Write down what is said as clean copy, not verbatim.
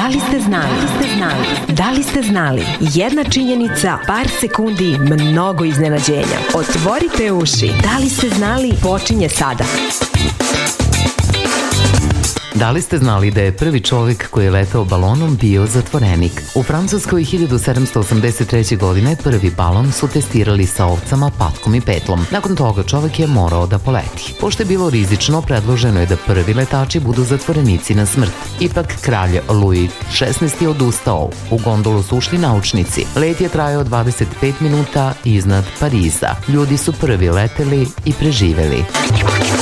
Da li ste znali? Da li ste znali? Jedna činjenica, par sekundi, mnogo iznenađenja. Otvorite uši. Da li ste znali? Počinje sada. Da li ste znali da je prvi čovjek koji je letao balonom bio zatvorenik? U Francuskoj 1783. godine prvi balon su testirali sa ovcama, patkom i petlom. Nakon toga čovjek je morao da poleti. Pošto je bilo rizično, predloženo je da prvi letači budu zatvorenici na smrt. Ipak kralj Louis XVI je odustao. U gondolu su ušli naučnici. Let je trajao 25 minuta iznad Pariza. Ljudi su prvi leteli i preživeli.